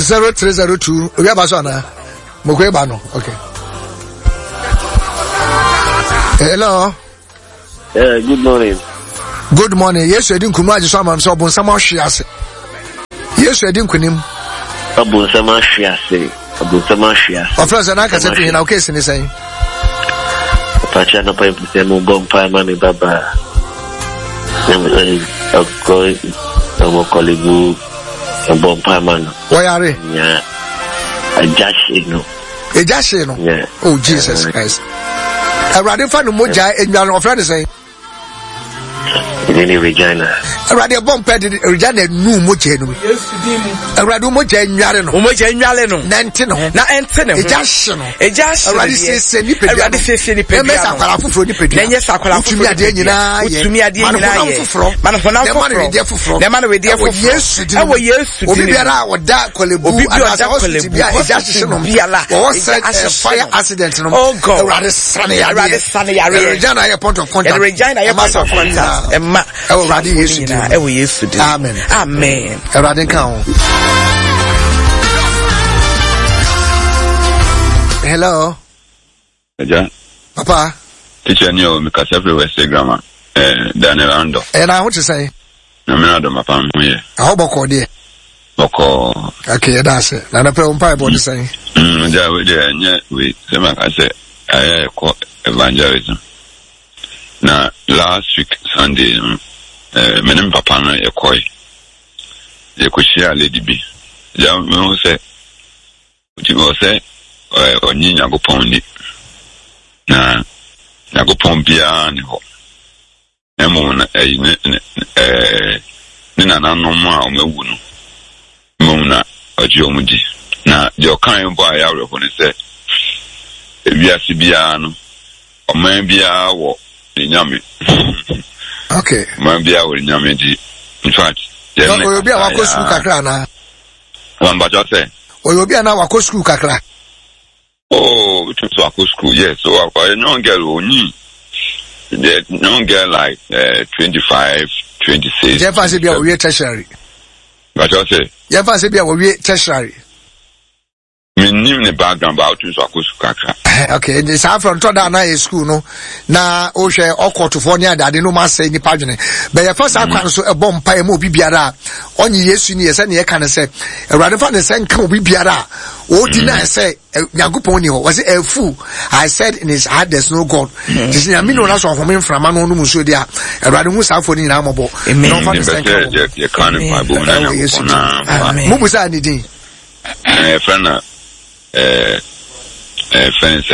0302 we aba so na mokwe ba no. Okay. Hello. Good morning. Good morning. Yes, you didn't come out so am so bon sama hwe ase. Yes, you didn't kunim. Abun sama hwe ase. Abun sama hwe ase. Of course na ka say fi na okay sin say. Pacha na pa impute mo bompa ma me baba. Mo kolegu bompa ma no. Oyare. Yeah. Ejashi no. Yeah. Oh Jesus Christ. Erade fa no moja enwa no friend say. Any Regina. Erade bompa de Regina nu moja no. Erade moja enware no. Moja enware no. Na ente no. Ejashi no. Erade se ni pedua. Erade se ni pedua. Emesa kwala fufuro ni pedua. Na nyesa kwala fufuro. Utumi ade nyina ye. Utumi ade nyina ye. Man honam fufuro. Na man we dey fufuro. Yesu di. Ewo Yesu di. Obi biara oda kolebu ana hospital bia ejashi no. Wo said fire accident no. Oh God. Erade sane yare. Regina ye point of contact. Regina ye point of contact. Emma. Erade Yesu di. Ewo Yesu di. Amen. Erade kan. Hello. Eja. Papa. Teacher ni o mi ka se West Grammar. Daniel Ando. Na what you say? Na me na do mapa mo ye. Ahoboko de. Boko. Okay, that's it. Na pe on pipe body say. Ja we de nye we se ma ka se aye ko evangelism. Na last week Sunday me nem papa no ye koi. Ye ko share Lady B. Ja me say uti mo say onyi Nyankopɔn ni na Nyankopɔn bia ni ho emo na ni na nanom a omewu no mo na oji omudi na de okan bo a ya repo ni se ebiase bia no oman bia wo nyame. Okay, man bia wo nyame di in fact oyo bia wa ko school kakra na wan ba jo say oyo bia na wa ko school kakra. Oh, it was a school, yes. So a young girl only. The young girl like 25, 26. Jeff say be we tertiary. What you say? Jeff say be we tertiary. Me nim the background about to school kakra. Okay, this from Toda na school no. Na o hwe okwoto fo nya dade no ma say ni padwene. But your first akwan so e bom pa e mo bibiara. Onye Yesu ni yesa ne ye kan say Awurade fa ne say nka obi biara. O deny say Nyankopɔn ni ho. Was it a fool? I said in his heart there's no God. This na me no na so home mframa no no muso dia. Awurade hu sa fo ni na mobo. No fa ne say you can't Bible na Nyankopɔn. Mo busa ni din. Friend friends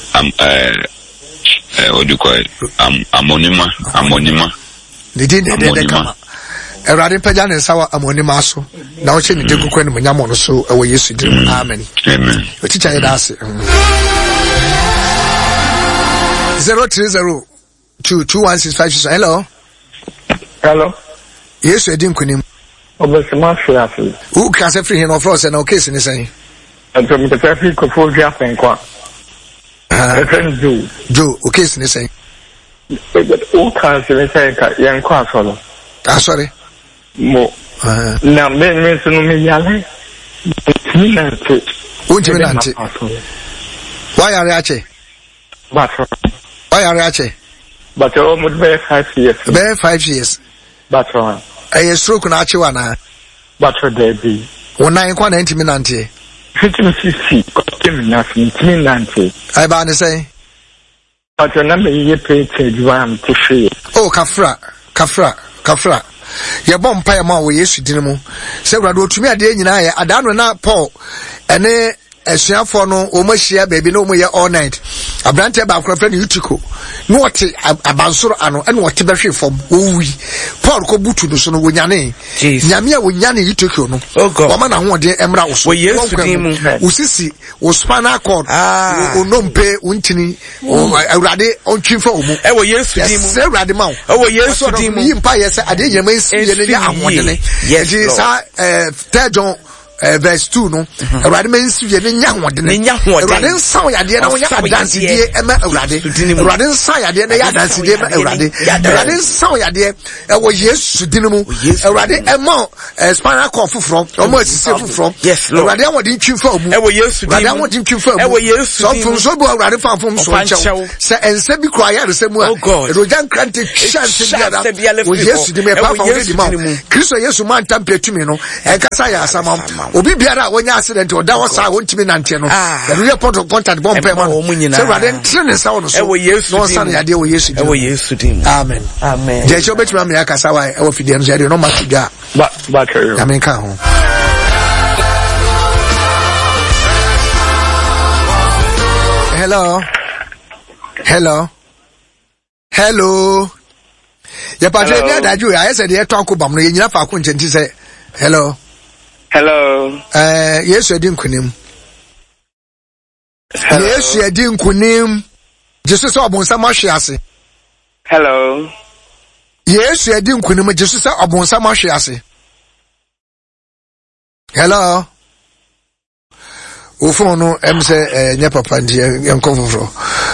what do you call it? Amonima. They didn't come. Erade pagya ne sawa amonima so. Na wo che ne dekukwa ne munyamo no so ewo Yesu dim. Amen. Amen. O teacher ye dase. 030221656. Hello. Hello. Yesu edim kunim. Obesema fiafi. Who can say free him of us and no case ni say. Anto me tafi ko fo via fenkwa. Joe, okay ni say. Who can say ka yankwa solo. Sorry. Mo. Na me so no me yale. Tinante. Untinante. Why are you? But why are you? But almost be 5 years. Be 5 years. But I stroke na achiwa na. But there be. Wona yankwa na intiminante. 50 Tinante. I ba ne say. But na me ye pay to am to free. Oh, kafra. Ye bom pa ma wo Yesu din mu. Se Awurade otumi ade nyina ye ada no na Paul ene esuafo no o mahia baby no mo ye all night. Abrante ba akora fra ne Utiko. No wote abansoro ano ene wote behwe fom owi. Paul ko butu no so no wonyane. Nyame a wonyane Utiko no. O ma na ho de emra wo so. Wo Yesu din mu. Usisi wo spinal cord. O nompe untini. O Awurade ontwimfa o mu. E wo Yesu din mu. Se Awurade ma wo. E wo Yesu din mu. Yimpa yese ade yema nsi ye ne ahodene. Yes. Sa 3 John verse 2 no awurade mensi ye ne nya hode ne awurade nsaw yade na wonya adanse die ema awurade awurade nsaw yade na ya adanse die ema awurade awurade nsaw yade ewo Yesu dinu mu awurade ema spinal cord fufuro omo asisi fufuro awurade awode ntwimfa omu ewo Yesu dinu awurade awode ntwimfa omu ewo Yesu so funso bu awurade fanfom so nchew se ense bi kura ya resem a erojan krante chance biara wo Yesu dinu e pa fa wo di ma Kristo Yesu man tampetumi no enkasa ya asama obi biara wonya accident oda wosa wontimi nante no the real point of contact bomb pe man se awurade ntrene sa wo no so no san ya de wo Yesu dinu amen je che obetuma me akasa wa e wo fidie no je de no ma tudwa ba carry amen ka ho hello ya patwe bi adaju ya ese de eto akobam no ye nyina fa ko nchenti se hello Yesu edi nkunim Yesu edi nkunim Jesus obonsam ahwe ase hello Yesu edi nkunim Jesus obonsam ahwe ase hello Ufono emse nya papa ndi enkofofro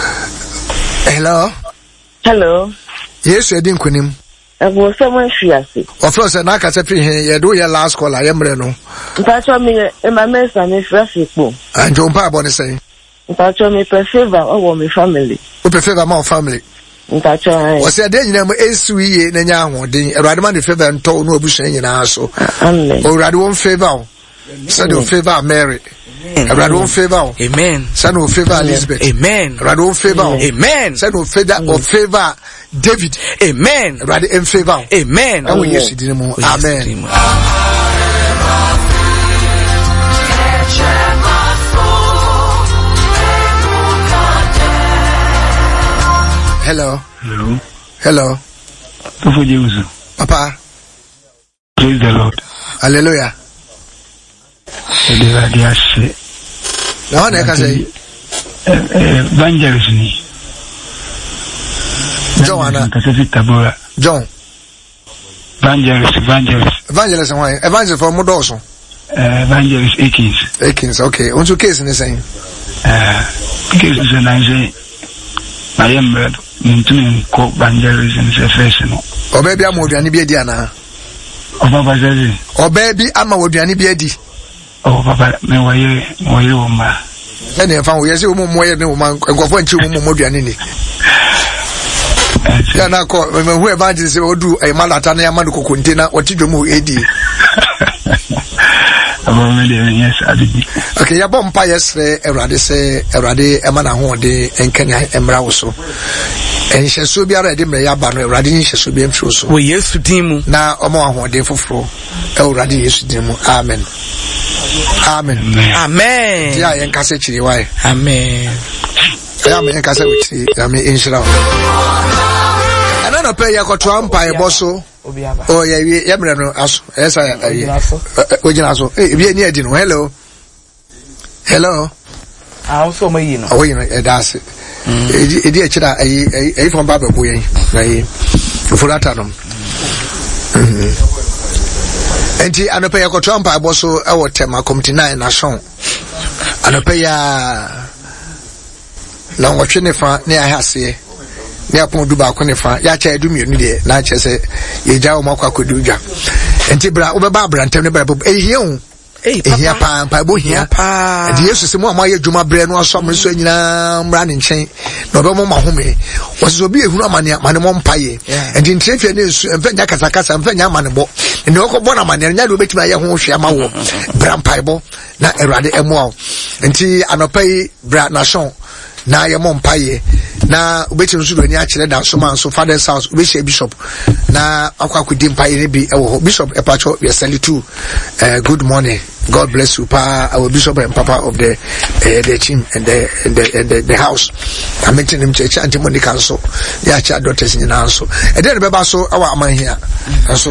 hello Yesu edi nkunim Abonsam ahwe ase ofro se na akase fi he ye do ye last call ayemre no Mpacho me emamesa me frase po anjo mpa abone sei Mpacho me favor owo me family o favor ma family Mpacho o se de nyina mo esuiye na nya ahoden erade ma de favor nto no obusan nyina so amen o erade won favor Send your favor Mary. Erade won favor. Amen. Send your favor Elizabeth. Amen. Erade won favor. Amen. Send your favor David. Amen. Erade in favor. Amen. And we yes dinimo. Amen. Hello. Papa. Praise the Lord. Hallelujah. Now what can I say? Evangelist ni. John. Evangelist why? Evangelist for Modoso. Evangelist Akins. Okay. On your case in the same. Case is a nice. I am into co evangelism professional. O baby am oduani bi edi ana. O baba zazi. O baby ama oduani bi edi. Oh papa me waye woma. Ene fa wo yesi wo moye ne woma nkofo nchi wo moduani ni. Ya na ko me hu evangelist odu e malata na ya madu kokonte na otidwo mu edi. Yes, okay, ya bompa yesre Erade emana ho de enkanya emra wo so. Enhyeso biara de mre ya ba no Erade nhyeso bi emfro so. Wo Yesu din mu na omo ahode foforo. Erade Yesu din mu. Amen. Ya yenkase chiri wai. Amen. Ya me yenkase witiri. Ya me inshira. Ana no pe yakoto ampa eboso. Oh yeah, mre no aso. Esa ojina so. Bi eni edi no. Hello. Also my you know. Oh, you know, that's it. Edi e chira ayi from baba boy na yi. For that no. Enti anope yakoto ampa eboso e wo tema committee 9 na son. Anope ya na nwotwe ne fa ne ahase. Ne apon du ba ko ne fa ya cha edu mienu de na che se ye ja o makwa kodu dwa enti bra wo be ba brantem ne bra ehie ehia pa bo hia de Yesu se mo amaye dwuma bre no aso mre so nyina mra ne nchen na obo mo mahome wo se obi ehunu amane mane mo mpaye enti ntrefia ne su emfanya kasakasa emfanya amane bo ne okobọ na amane nya de obetima ye ho hwe ama wo bra mpaye bo na Erade emo enti anopai bra na son na ye mo mpaye na ubeti nsu do ni a kire da so man so father's house ubehia bishop na akwakudi mpaye ne bi ewo bishop epacho we send to good morning, God bless you pa our bishop and papa of the team and the house I mentioned him church anti Monica so ya cha daughters ni na so e dey be ba so our aman here so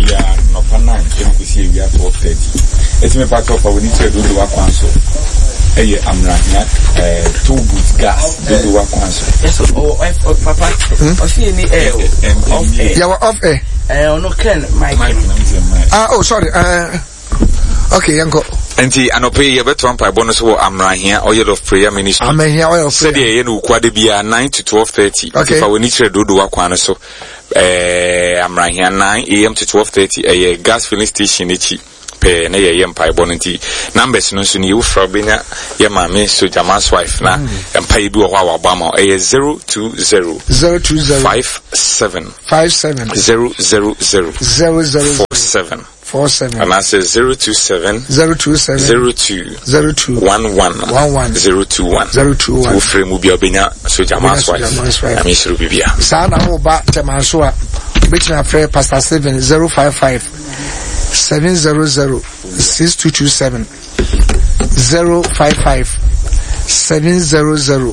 it's me part of our need to do the work so amrahia two boot gas do work once. Yes, papa. I see any off air. You were off air. No Ken, Mike. Oh sorry. Okay, Yanko. Enti anope ye beto ampa bonus wo amrahia oil of prayer ministry. Amrahia oil of prayer. Said ye no kwade bia 9 to 12:30. Okay. If I woni kire dodo wakwan so amrahia 9 am to 12:30 gas filling station echi pe na ye mpa bonenti numbers no so ni you from benya ye mama so Jaman's wife na mpa bi wo wa abama 020 57 47 and I say 027 02 11 021 wo frame mu bia obenya so Jaman's wife I mean suru bibia sa na ho ba Jaman's a betina frɛ Pastor 7055 700 6227 055 700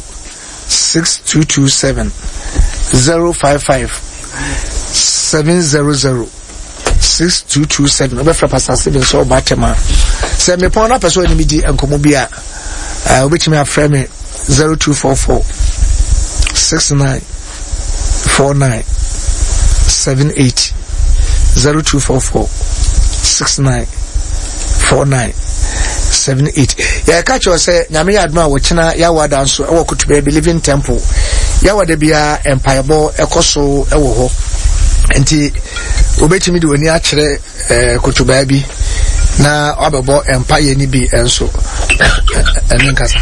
6227 055 700 6227 obefra Pastor 7 so batema se me pon na person ni midi enkomo bia obetimi afrɛ me 0244 69 49 78 0244 69 49 78 ya catch you say nyame adma wo kina ya wada nso e wo Kotubaa Living Temple ya wada bia empire bo ekoso e wo ho enti obetimi de woni a kire Kotubaa bi na abebo empire ni bi enso enenkasa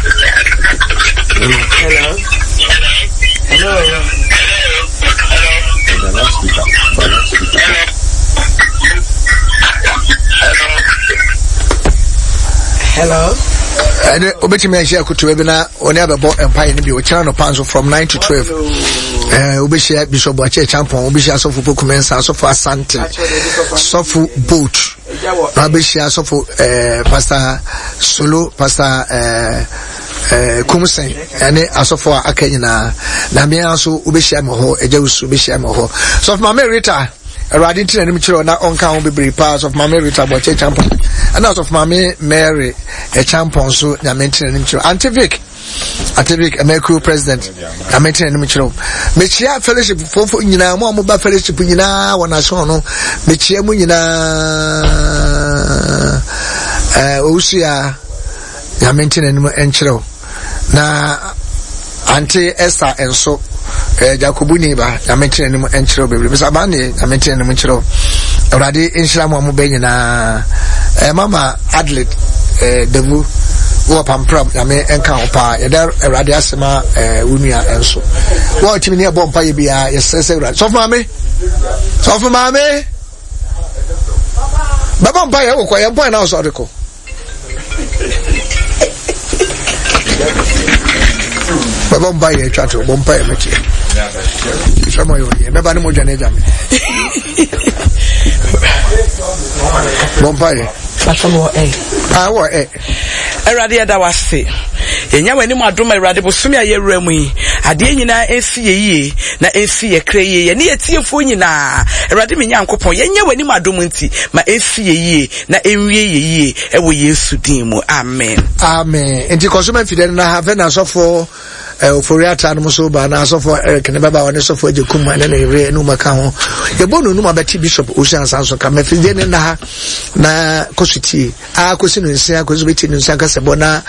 Hello. And obetimi a share Kotubaa bi na oni abebo empire ni bi o kira no panso from 9 to 12 obeshia Bishop Boache Champon obeshia Sofo Pokumensa Sofo Asante Sofo Boat obeshia Sofo Pastor Solo Pastor Kumsen ene asofo akanyina na me also obeshia me ho ejawusu obeshia me ho so Mama Rita Eradi ntina ni mchiro na onka ho bebre pass of Mama Rita Boache Champon and out of Mama Mary Champon so na me ntina ni mchiro Antivik American president I maintain ni mchiro mechia fellowship fofo nyina mo ba fellowship nyina wona so no mechia mu nyina osia ya maintain ni enchiro na anti Esther enso Jacobu ni ba ya maintain ni enchiro bebre bisa ba ni ya maintain ni mchiro Eradi inshira mo be nyina mama Adlet Devu wo pampram ya me enka opa ya da Eradi asema wunua enso wo timi ne bompa ye bia ye sese Eradi so mama baba mpa ye wo kwa ye boy na so odeko baba mpa ye twato bompa ye metie somo yo ye baba ni mo dwane jame bompa ye Pasomo wo Eradi ada wase yenya wani mu adoma Eradi bosumi ayewura mu yi ade nyina ensi ye na ensi ye kreye ye ne yetiefo nyina Eradi me nyankopon yenya wani mu adoma nti ma ensi ye na enwie ye ewo Yesu din mu amen enti kosoma fide na have na sofo oforiata no so ba na sofo kene baba woni sofo agekuma na ere no maka ho ye bonu no mabati Bishop Ocean Sanso ka mafide ne na kosuti akosi no nsia akosi beti no nsia ka sebo na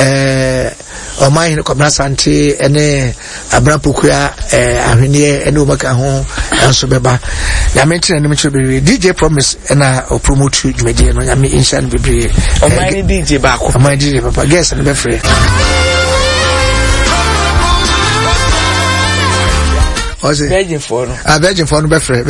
oman Kwabena Asante ene Abrapokua ahwenie ene omaka ho enso beba ya mentina no mchebe DJ Promise na o promote dwumadi no ya me inshan bebre oman DJ ba ko oman DJ papa guess no be free Virgin for no be free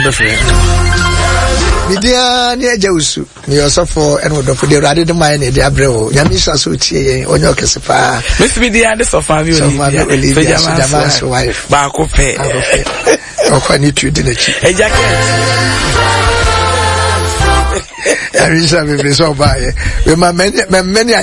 Midia ni ajawusu ni osofo eno do de Eradi de mai ne de abrewo nyamisa so tie onyo kesepa Miss Midia de sofa bi Olivia Jaman's wife ba ko pe okwani tu de nachi jacket Arisa me so ba ye we ma many